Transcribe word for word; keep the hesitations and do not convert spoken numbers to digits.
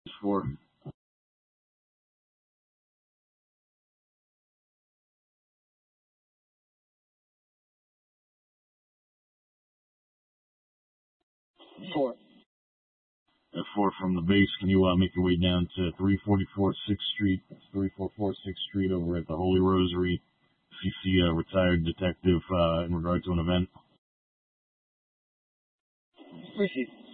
For Four. F four from the base, can you uh, make your way down to three forty-four sixth Street, three forty-four sixth Street over at the Holy Rosary, C C a retired detective uh, in regard to an event? Received.